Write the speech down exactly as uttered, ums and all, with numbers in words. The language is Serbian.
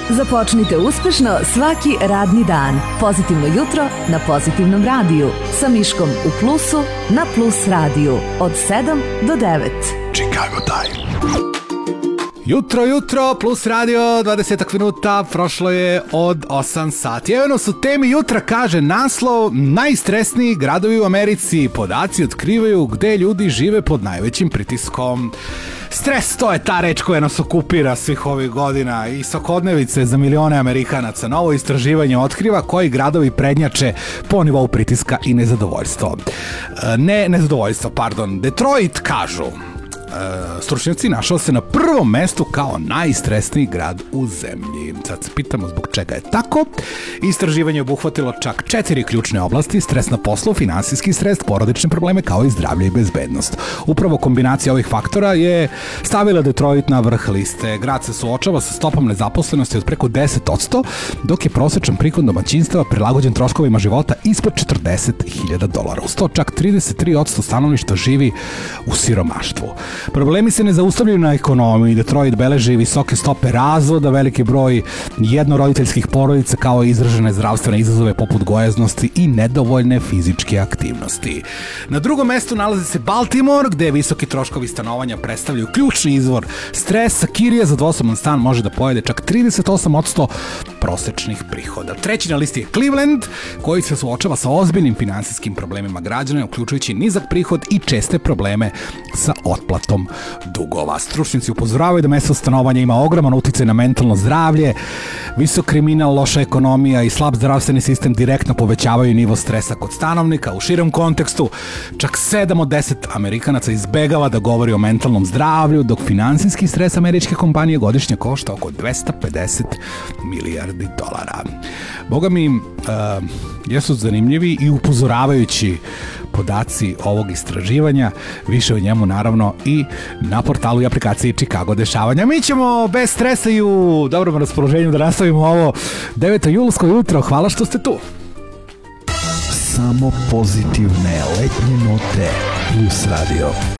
Započnite uspešno svaki radni dan. Pozitivno jutro na Pozitivnom radiju. Sa Miškom u plusu na Plus radiju. Od sedam do devet. Chicago Time. Jutro, jutro, Plus radio, dvadeset minuta, prošlo je od osam sati. Evo su temi jutra, kaže naslov, najstresniji gradovi u Americi. Podaci otkrivaju gde ljudi žive pod najvećim pritiskom. Stres, to je ta reč koja nas okupira svih ovih godina i svakodnevice za milione Amerikanaca. Novo istraživanje otkriva koji gradovi prednjače po nivou pritiska i nezadovoljstvo. Ne, nezadovoljstvo, pardon. Detroit, kažu, E, stručnjaci, našao se na prvom mestu kao najstresniji grad u zemlji. Sad se pitamo zbog čega je tako. Istraživanje je obuhvatilo čak četiri ključne oblasti: stres na poslu, finansijski stres, porodične probleme kao i zdravlje i bezbednost. Upravo kombinacija ovih faktora je stavila Detroit na vrh liste. Grad se suočava sa stopom nezaposlenosti od preko deset posto, dok je prosečan prihod domaćinstava prilagođen troškovima života ispod četrdeset hiljada dolara. Uz to čak trideset tri posto stanovništva živi u siromaštvu. Problemi se ne zaustavljaju na ekonomiji. Detroit beleži visoke stope razvoda, veliki broj jednoroditeljskih porodica kao i izražene zdravstvene izazove poput gojaznosti i nedovoljne fizičke aktivnosti. Na drugom mestu nalazi se Baltimore, gde visoki troškovi stanovanja predstavljaju ključni izvor stresa. Kirija za dvosoban stan može da pojede čak trideset osam posto prosečnih prihoda. Treći na listi je Cleveland, koji se suočava sa ozbiljnim finansijskim problemima građana, uključujući nizak prihod i česte probleme sa otplatom dugova. Stručnjaci upozoravaju da mesto stanovanja ima ogroman uticaj na mentalno zdravlje. Visok kriminal, loša ekonomija i slab zdravstveni sistem direktno povećavaju nivo stresa kod stanovnika. U širem kontekstu, čak sedam od deset Amerikanaca izbegava da govori o mentalnom zdravlju, dok finansijski stres američke kompanije godišnje košta oko dvesta pedeset milijardi dolara. Boga mi, uh, jesu zanimljivi i upozoravajući podaci ovog istraživanja. Više o njemu naravno i na portalu i aplikaciji Chicago dešavanja. Mi ćemo bez stresa i u dobrom raspoloženju da nastavimo ovo deveto julsko jutro. Hvala što ste tu. Samo pozitivne letnje note Plus radio.